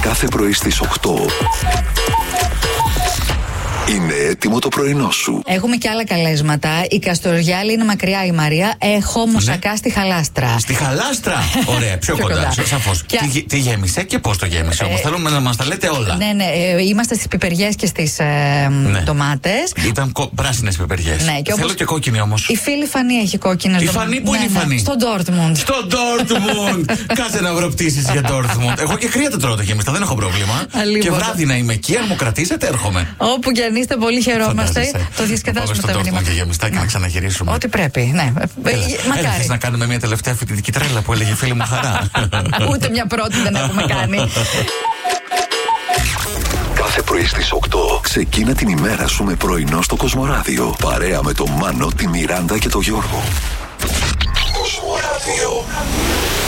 Κάθε πρωί στις 8. Είναι έτοιμο το πρωινό σου. Έχουμε και άλλα καλέσματα. Η Καστοριάλη είναι μακριά, η Μαρία. Έχω μουσακά στη Χαλάστρα. Στη Χαλάστρα! Ωραία, πιο κοντά. Σαφώς. Τι γέμισε και πώς το γέμισε. Όμως θέλουμε να μας τα λέτε όλα. Ναι. Είμαστε στις πιπεριές και στις ντομάτες. Ήταν πράσινες πιπεριές. Ναι, Θέλω και κόκκινη όμως. Η φίλη Φανή έχει κόκκινες ντομάτες. Η Φανή, πού είναι η Φανή? Στο Ντόρτμουντ. Στο Ντόρτμουντ! Κάτσε να βρω πτήσεις για Ντόρτμουντ. Εγώ και κρύα το τρώω το γέμιστα, δεν έχω πρόβλημα. Και βράδυ να είμαι εκεί, αν μου κρατήσετε, έρχομαι. Όπου και αν είστε, πολύ χαιρόμαστε. Το διασκεδάσουμε τα μηνύματα. Και γεμιστά και να ξαναγυρίσουμε. Ό,τι πρέπει, ναι. Μακάρι. Θες να κάνουμε μια τελευταία φοιτητική τρέλα που έλεγε φίλη μου Χαρά? Ούτε μια πρώτη δεν έχουμε κάνει. Κάθε πρωί στις 8 ξεκίνα την ημέρα σου με πρωινό στο Κοσμοράδιο. Παρέα με τον Μάνο, τη Μιράντα και τον Γιώργο. Κοσμοράδιο.